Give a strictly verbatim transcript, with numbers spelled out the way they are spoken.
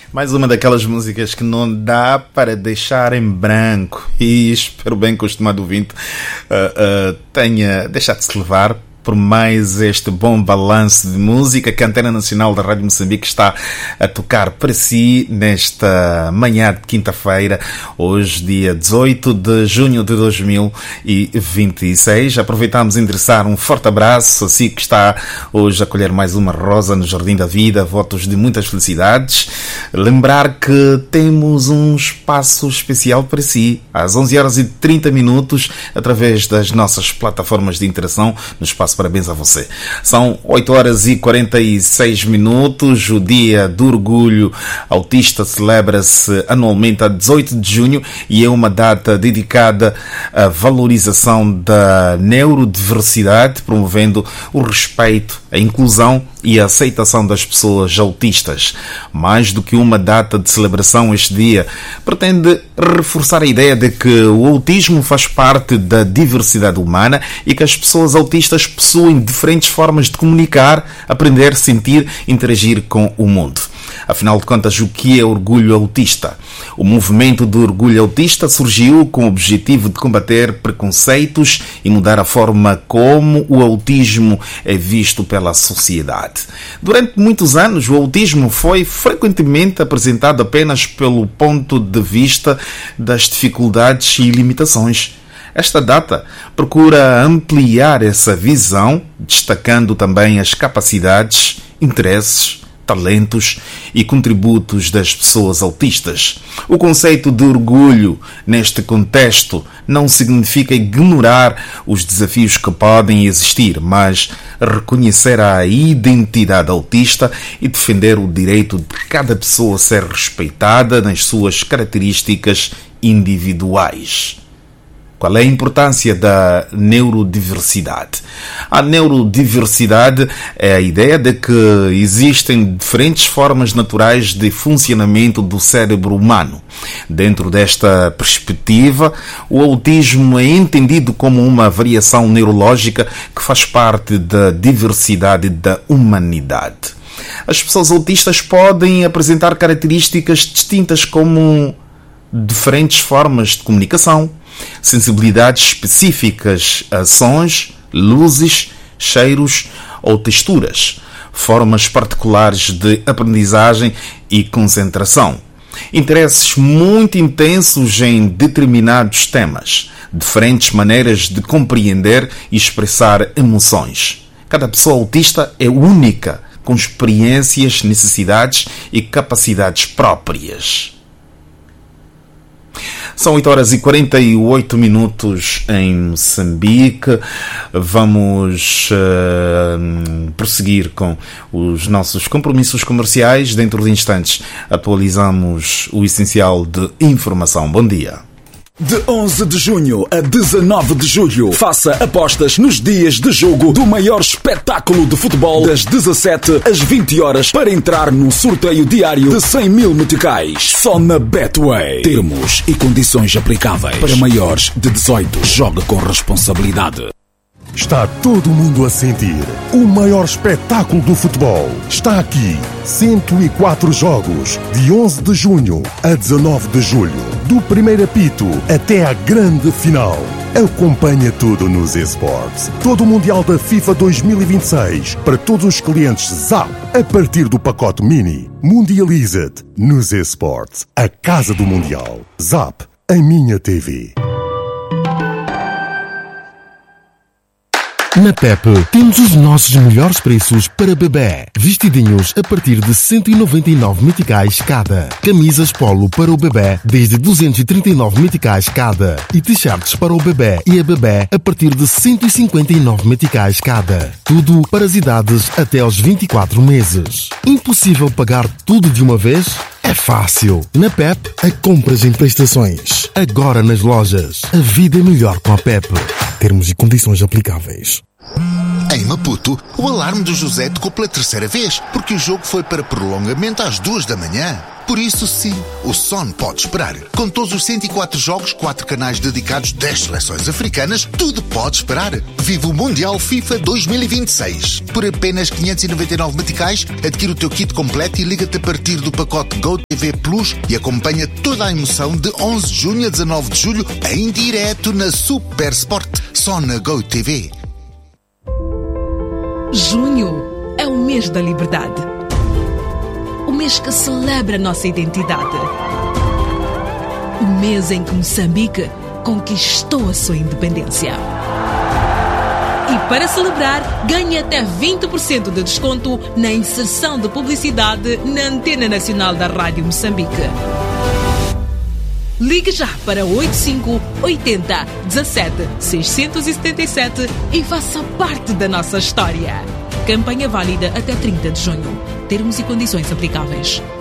Mais uma daquelas músicas que não dá para deixar em branco. E espero bem que o estimado ouvinte uh, uh, tenha deixado-se levar por mais este bom balanço de música que a Antena Nacional da Rádio Moçambique está a tocar para si nesta manhã de quinta-feira, hoje dia dezoito de junho de dois mil e vinte e seis. Aproveitamos a endereçar um forte abraço a si que está hoje a colher mais uma rosa no Jardim da Vida, votos de muitas felicidades. Lembrar que temos um espaço especial para si, às onze horas e trinta minutos, através das nossas plataformas de interação no espaço. Parabéns a você. São oito horas e quarenta e seis minutos. O Dia do Orgulho Autista celebra-se anualmente a dezoito de junho e é uma data dedicada à valorização da neurodiversidade, promovendo o respeito, a inclusão e a aceitação das pessoas autistas. Mais do que uma data de celebração, este dia pretende reforçar a ideia de que o autismo faz parte da diversidade humana e que as pessoas autistas possuem diferentes formas de comunicar, aprender, sentir, interagir com o mundo. Afinal de contas, o que é orgulho autista? O movimento do orgulho autista surgiu com o objetivo de combater preconceitos e mudar a forma como o autismo é visto pela sociedade. Durante muitos anos, o autismo foi frequentemente apresentado apenas pelo ponto de vista das dificuldades e limitações. Esta data procura ampliar essa visão, destacando também as capacidades, interesses, talentos e contributos das pessoas autistas. O conceito de orgulho, neste contexto, não significa ignorar os desafios que podem existir, mas reconhecer a identidade autista e defender o direito de cada pessoa ser respeitada nas suas características individuais. Qual é a importância da neurodiversidade? A neurodiversidade é a ideia de que existem diferentes formas naturais de funcionamento do cérebro humano. Dentro desta perspectiva, o autismo é entendido como uma variação neurológica que faz parte da diversidade da humanidade. As pessoas autistas podem apresentar características distintas como diferentes formas de comunicação, sensibilidades específicas a sons, luzes, cheiros ou texturas, formas particulares de aprendizagem e concentração, interesses muito intensos em determinados temas, diferentes maneiras de compreender e expressar emoções. Cada pessoa autista é única, com experiências, necessidades e capacidades próprias. São oito horas e quarenta e oito minutos em Moçambique. Vamos uh, prosseguir com os nossos compromissos comerciais. Dentro de instantes atualizamos o essencial de informação. Bom dia. De onze de junho a dezanove de julho, faça apostas nos dias de jogo do maior espetáculo de futebol das dezassete às vinte horas para entrar num sorteio diário de cem mil meticais. Só na Betway. Termos e condições aplicáveis. Para maiores de dezoito, jogue com responsabilidade. Está todo mundo a sentir o maior espetáculo do futebol. Está aqui. cento e quatro jogos, de onze de junho a dezanove de julho. Do primeiro apito até à grande final. Acompanha tudo nos eSports. Todo o Mundial da FIFA dois mil e vinte e seis para todos os clientes Zap a partir do pacote Mini. Mundializa-te nos eSports. A casa do Mundial. Zap, a minha T V. Na P E P temos os nossos melhores preços para bebê. Vestidinhos a partir de cento e noventa e nove meticais cada. Camisas polo para o bebê desde duzentos e trinta e nove meticais cada. E t-shirts para o bebê e a bebê a partir de cento e cinquenta e nove meticais cada. Tudo para as idades até aos vinte e quatro meses. Impossível pagar tudo de uma vez? É fácil. Na P E P, a compras em prestações. Agora nas lojas. A vida é melhor com a P E P. Termos e condições aplicáveis. Em Maputo, o alarme do José tocou pela terceira vez, porque o jogo foi para prolongamento às duas da manhã. Por isso, sim, o sono pode esperar. Com todos os cento e quatro jogos, quatro canais dedicados, dez seleções africanas, tudo pode esperar. Vive o Mundial FIFA dois mil e vinte e seis. Por apenas quinhentos e noventa e nove meticais, adquire o teu kit completo e liga-te a partir do pacote GoTV Plus e acompanha toda a emoção de onze de junho a dezanove de julho em direto na Super Sport, só na GoTV. Junho é o mês da liberdade. O mês que celebra a nossa identidade. O mês em que Moçambique conquistou a sua independência. E para celebrar, ganhe até vinte por cento de desconto na inserção de publicidade na Antena Nacional da Rádio Moçambique. Ligue já para oito cinco oito zero um sete seis sete sete e faça parte da nossa história. Campanha válida até trinta de junho. Termos e condições aplicáveis.